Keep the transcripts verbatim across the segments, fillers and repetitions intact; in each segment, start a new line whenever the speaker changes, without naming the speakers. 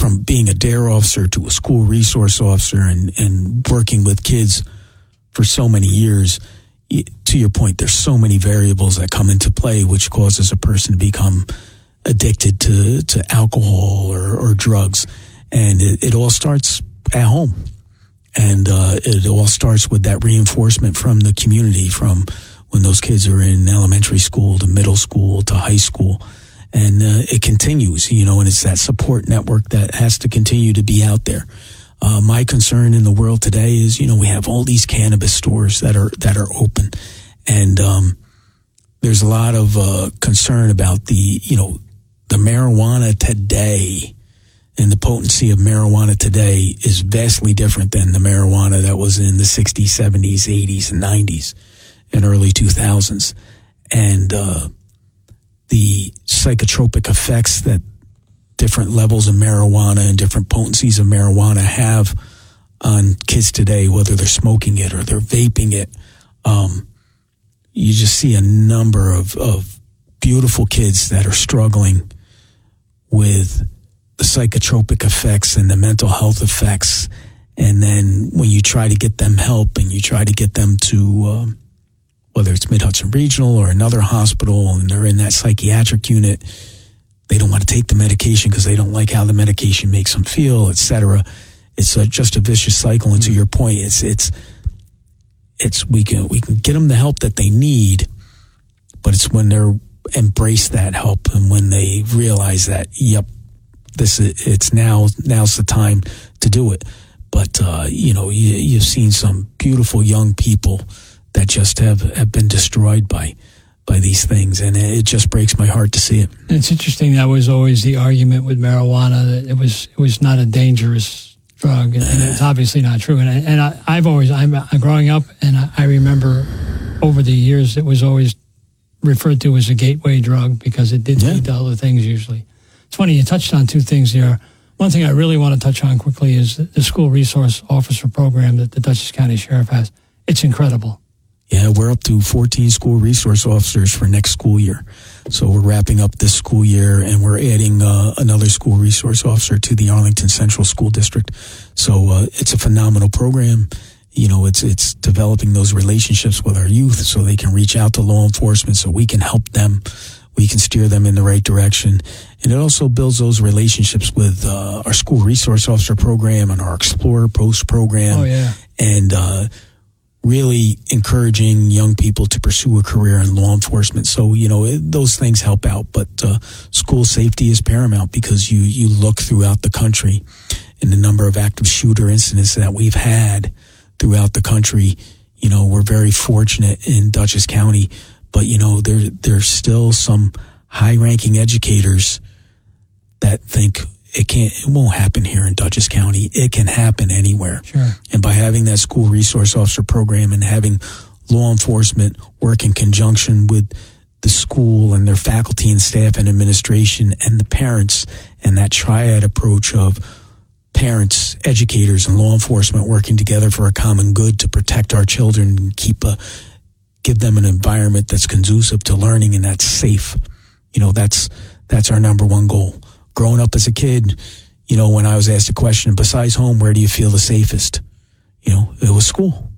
from being a DARE officer to a school resource officer and, and working with kids for so many years, to your point, there's so many variables that come into play, which causes a person to become addicted to, to alcohol or, or drugs. And it, it all starts at home. And uh, it all starts with that reinforcement from the community, from when those kids are in elementary school to middle school to high school. And uh, it continues, you know, and it's that support network that has to continue to be out there. Uh, my concern in the world today is, you know, we have all these cannabis stores that are that are open. And um, there's a lot of uh, concern about the, you know, the marijuana today. And the potency of marijuana today is vastly different than the marijuana that was in the sixties, seventies, eighties, and nineties and early two thousands. And uh, the psychotropic effects that different levels of marijuana and different potencies of marijuana have on kids today, whether they're smoking it or they're vaping it, um, you just see a number of, of beautiful kids that are struggling with the psychotropic effects and the mental health effects. And then when you try to get them help and you try to get them to, um, whether it's Mid-Hudson Regional or another hospital, and they're in that psychiatric unit, they don't want to take the medication because they don't like how the medication makes them feel, et cetera. It's a, just a vicious cycle. And to your point, it's, it's, it's, we can, we can get them the help that they need, but it's when they're embrace that help and when they realize that, yep, This it's now now's the time to do it. But uh, you know, you, you've seen some beautiful young people that just have, have been destroyed by by these things, and it just breaks my heart to see it.
It's interesting. That was always the argument with marijuana, that it was it was not a dangerous drug, and, and it's obviously not true. And I, and I, I've always I'm, I'm growing up, and I, I remember over the years it was always referred to as a gateway drug because it did yeah. lead to other things usually. It's funny, you touched on two things there. One thing I really want to touch on quickly is the school resource officer program that the Dutchess County Sheriff has. It's incredible.
Yeah, we're up to fourteen school resource officers for next school year. So we're wrapping up this school year, and we're adding uh, another school resource officer to the Arlington Central School District. So uh, it's a phenomenal program. You know, it's it's developing those relationships with our youth so they can reach out to law enforcement so we can help them. We can steer them in the right direction. And it also builds those relationships with uh, our school resource officer program and our Explorer Post program.
Oh, yeah.
And uh, really encouraging young people to pursue a career in law enforcement. So, you know, it, those things help out. But uh, school safety is paramount because you, you look throughout the country and the number of active shooter incidents that we've had throughout the country. You know, we're very fortunate in Dutchess County. But, you know, there there's still some high-ranking educators that think it can't, it won't happen here in Dutchess County. It can happen anywhere.
Sure.
And by having that school resource officer program and having law enforcement work in conjunction with the school and their faculty and staff and administration and the parents, and that triad approach of parents, educators, and law enforcement working together for a common good to protect our children and keep a give them an environment that's conducive to learning and that's safe. You know, that's that's our number one goal. Growing up as a kid, you know, when I was asked a question, besides home, where do you feel the safest? You know, it was school.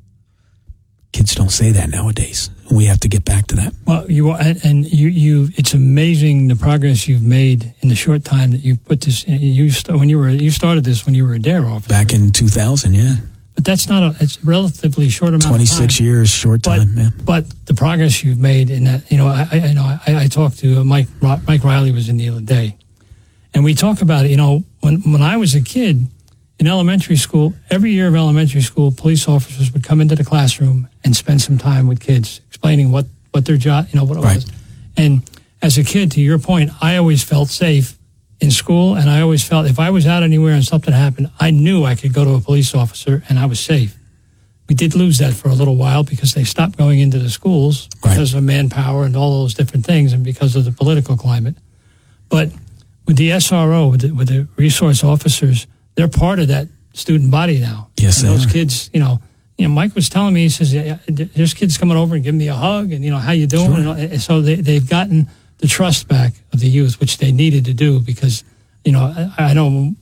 Kids don't say that nowadays. We have to get back to that.
Well, you and, and you, you, it's amazing the progress you've made in the short time that you put this. You when you were you started this when you were a DARE officer
back in two thousand, yeah.
But that's not a, it's a relatively short amount of time.
twenty-six years, short time,
but,
yeah.
But the progress you've made in that, you know, I, I know I, I talked to Mike, Mike Riley was in the other day, and we talk about it, you know, when, when I was a kid in elementary school, every year of elementary school, police officers would come into the classroom and spend some time with kids, explaining what, what their job, you know, what it
right.
was. And as a kid, to your point, I always felt safe in school, and I always felt if I was out anywhere and something happened, I knew I could go to a police officer and I was safe. We did lose that for a little while because they stopped going into the schools
right.
because of manpower and all those different things and because of the political climate. But with the S R O, with the, with the resource officers, they're part of that student body now.
Yes,
and
they
those
are.
kids, you know, you know, Mike was telling me, he says, yeah, there's kids coming over and giving me a hug and, you know, how you doing?
Sure.
And, and so they, they've gotten the trust back of the youth, which they needed to do because, you know, I, I know